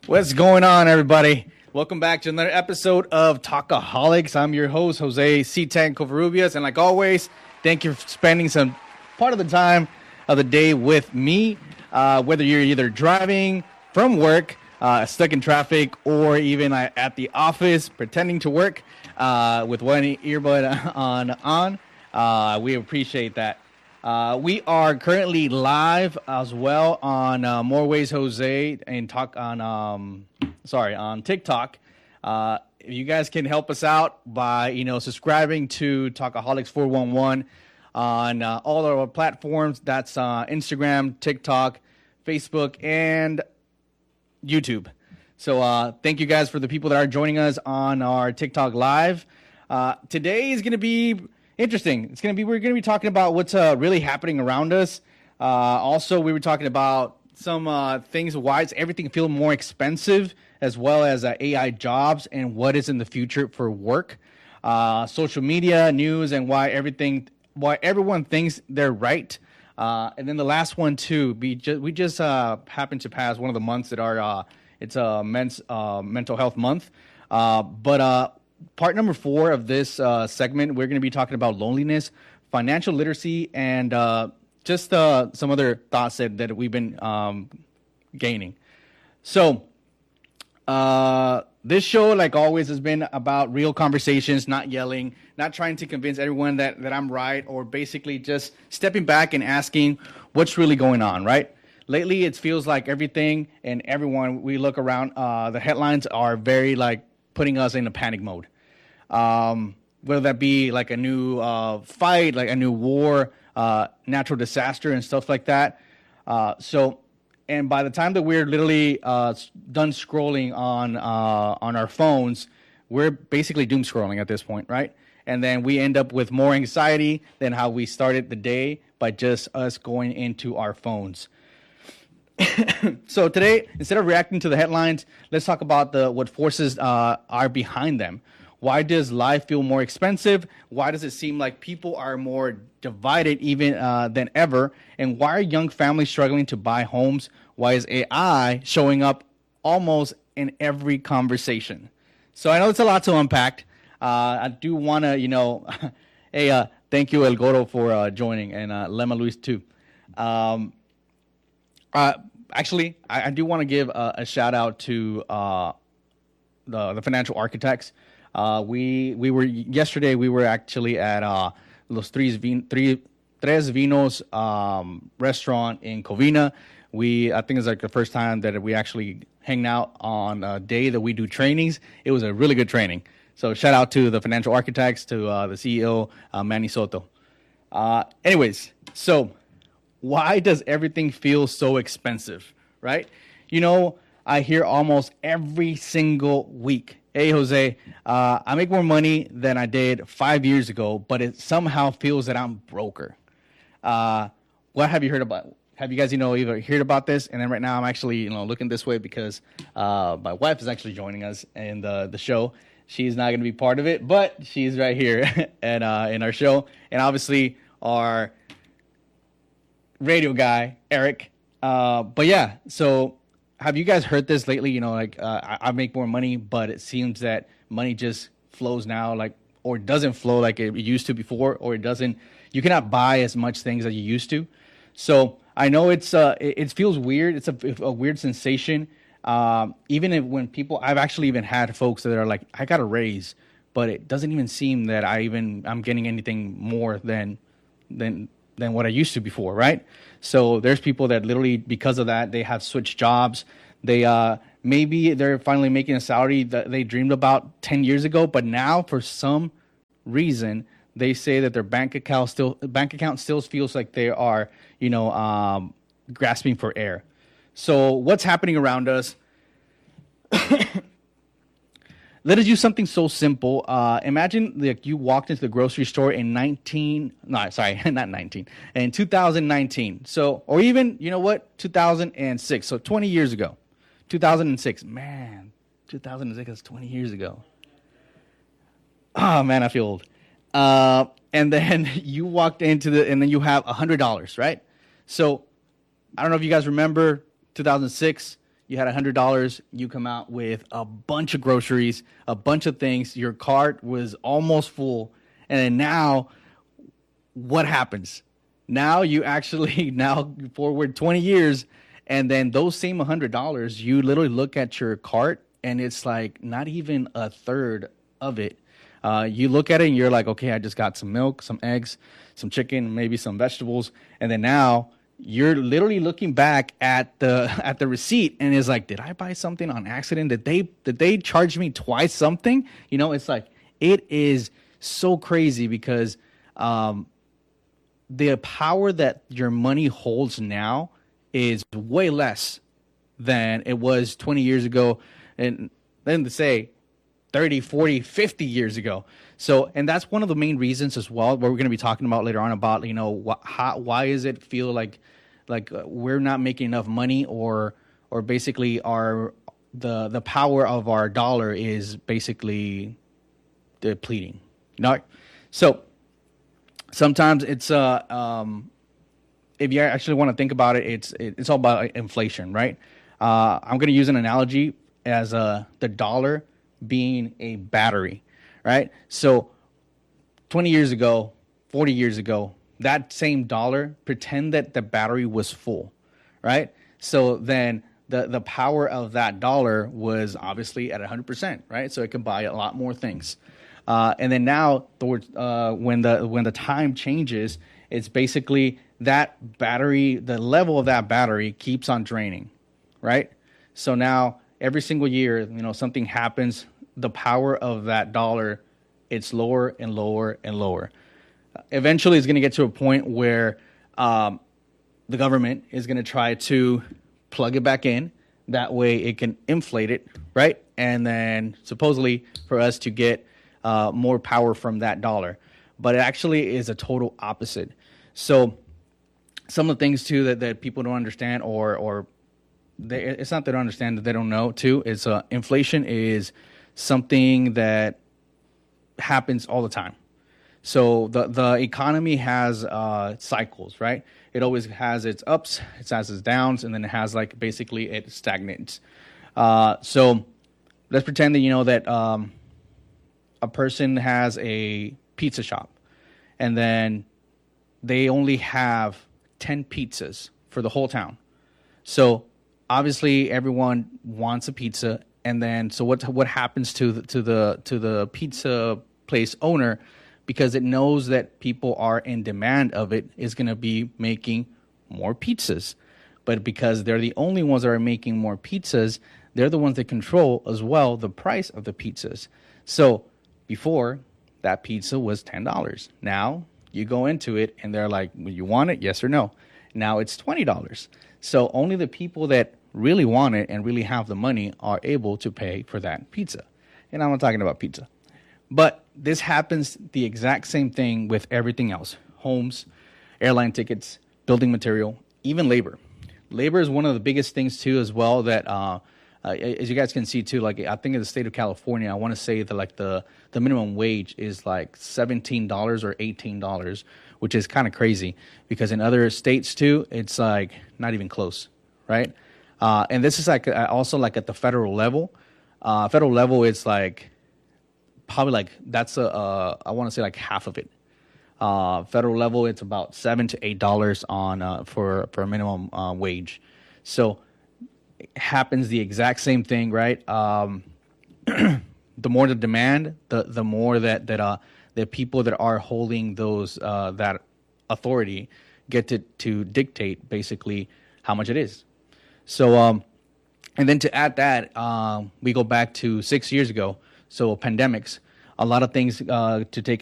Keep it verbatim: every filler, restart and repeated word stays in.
What's going on, everybody? Welcome back to another episode of Talkaholics. I'm your host, Jose C. Tan Covarrubias, and like always, thank you for spending some part of the time of the day with me, uh, whether you're either driving from work, uh, stuck in traffic, or even uh, at the office pretending to work uh, with one earbud on. on. Uh, we appreciate that. Uh, we are currently live as well on uh, More Ways Jose and talk on um sorry on TikTok. Uh, if you guys can help us out by you know subscribing to Talkaholics four one one on uh, all our platforms. That's uh, Instagram, TikTok, Facebook, and YouTube. So uh, thank you guys for the people that are joining us on our TikTok live. Uh, today is going to be interesting. It's going to be, we're going to be talking about what's uh, really happening around us. Uh, also, we were talking about some uh, things, why does everything feel more expensive, as well as uh, A I jobs and what is in the future for work, uh, social media, news, and why everything, why everyone thinks they're right. Uh, and then the last one too, we just, we just uh, happened to pass one of the months that are, uh, it's a men's uh, mental health month. Uh, but uh, part number four of this uh, segment, we're going to be talking about loneliness, financial literacy, and uh, just uh, some other thoughts that, that we've been um, gaining. So uh, this show, like always, has been about real conversations, not yelling, not trying to convince everyone that, that I'm right, or basically just stepping back and asking what's really going on, right? Lately, it feels like everything and everyone, we look around, uh, the headlines are very like, putting us in a panic mode. Um, whether that be like a new uh, fight, like a new war, uh, natural disaster and stuff like that. Uh, so, and by the time that we're literally uh, done scrolling on uh, on our phones, we're basically doom scrolling at this point, right? And then we end up with more anxiety than how we started the day by just us going into our phones. So today, instead of reacting to the headlines, let's talk about the what forces uh, are behind them. Why does life feel more expensive? Why does it seem like people are more divided even uh, than ever? And why are young families struggling to buy homes? Why is A I showing up almost in every conversation? So I know it's a lot to unpack. Uh, I do want to, you know, hey, uh, thank you, El Goro, for uh, joining, and uh, Lema Luis, too. Um, Uh, actually, I, I do want to give a, a shout out to uh, the the financial architects. Uh, we we were yesterday. We were actually at uh, Los Tres, Vin, Tres, Tres Vinos um, restaurant in Covina. We I think it's like the first time that we actually hang out on a day that we do trainings. It was a really good training. So shout out to the financial architects, to uh, the C E O uh, Manny Soto. Uh, anyways, so. Why does everything feel so expensive, right? You know, I hear almost every single week, hey, Jose, uh, I make more money than I did five years ago, but it somehow feels that I'm broker. Uh, what have you heard about? Have you guys, you know, either heard about this? And then right now I'm actually, you know, looking this way because uh, my wife is actually joining us in the, the show. She's not going to be part of it, but she's right here and uh, in our show. And obviously our radio guy, Eric. Uh, but yeah, so have you guys heard this lately? You know, like uh, I, I make more money, but it seems that money just flows now, like, or doesn't flow like it used to before, or it doesn't, you cannot buy as much things as you used to. So I know it's, uh, it, it feels weird. It's a, a weird sensation. Um, even if when people, I've actually even had folks that are like, I got a raise, but it doesn't even seem that I even, I'm getting anything more than, than, than what I used to before, right? So there's people that literally, because of that, they have switched jobs. They uh, maybe they're finally making a salary that they dreamed about ten years ago, but now for some reason they say that their bank account still bank account still feels like they are, you know, um, grasping for air. So what's happening around us? Let us use something so simple. Uh, imagine like you walked into the grocery store in nineteen, no, sorry, not nineteen, in two thousand nineteen. So, or even, you know what, two thousand six. So twenty years ago, two thousand six. Man, two thousand six is twenty years ago. Oh man, I feel old. Uh, and then you walked into the, and then you have a hundred dollars, right? So I don't know if you guys remember two thousand six. you had one hundred dollars, you come out with a bunch of groceries, a bunch of things. Your cart was almost full. And then now, what happens? Now you actually, now forward twenty years, and then those same one hundred dollars, you literally look at your cart, and it's like not even a third of it. Uh, you look at it, and you're like, okay, I just got some milk, some eggs, some chicken, maybe some vegetables. And then now you're literally looking back at the at the receipt, and it's like, did I buy something on accident? Did they did they charge me twice something? You know, it's like, it is so crazy because um, the power that your money holds now is way less than it was twenty years ago, and then to say thirty, forty, fifty years ago. So, and that's one of the main reasons as well, what we're going to be talking about later on about, you know, wh- how, why is it feel like like uh, we're not making enough money, or or basically our the the power of our dollar is basically depleting. You know, so sometimes it's uh um if you actually want to think about it, it's it's all about inflation, right? Uh, I'm going to use an analogy as uh the dollar being a battery, right? So twenty years ago, forty years ago, that same dollar, pretend that the battery was full, right? So then the the power of that dollar was obviously at one hundred percent, right? So it could buy a lot more things. Uh, and then now, uh, when the when the time changes, it's basically that battery, the level of that battery keeps on draining, right? So now every single year, you know, something happens, the power of that dollar, it's lower and lower and lower. Eventually, it's going to get to a point where um, the government is going to try to plug it back in. That way it can inflate it, right? And then supposedly for us to get uh, more power from that dollar. But it actually is a total opposite. So some of the things, too, that, that people don't understand, or or they, it's not they don't understand, that they don't know, too, is uh, inflation is something that happens all the time. So the, the economy has uh, cycles, right? It always has its ups, it has its downs, and then it has, like, basically it stagnates. Uh, so let's pretend that, you know, that um, a person has a pizza shop, and then they only have ten pizzas for the whole town. So obviously everyone wants a pizza, and then so what what happens to the, to the to the pizza place owner, because it knows that people are in demand of it, is going to be making more pizzas. But because they're the only ones that are making more pizzas, they're the ones that control as well the price of the pizzas. So before, that pizza was ten dollars. Now you go into it and they're like, well, you want it? Yes or no? Now it's twenty dollars. So only the people that really want it and really have the money are able to pay for that pizza. And I'm not talking about pizza. But this happens the exact same thing with everything else. Homes, airline tickets, building material, even labor. Labor is one of the biggest things, too, as well, that uh, uh, as you guys can see, too, like I think in the state of California, I want to say that like the, the minimum wage is like seventeen dollars or eighteen dollars, which is kind of crazy because in other states, too, it's like not even close, right? Uh, and this is like also like at the federal level. Uh, federal level, it's like probably like that's a uh, I want to say like half of it. Uh, federal level, it's about seven to eight dollars on uh, for for a minimum uh, wage. So it happens the exact same thing, right? Um, the more the demand, the the more that that uh the people that are holding those uh, that authority get to to dictate basically how much it is. So um, and then to add that, um, we go back to six years ago. So pandemics, a lot of things uh, to take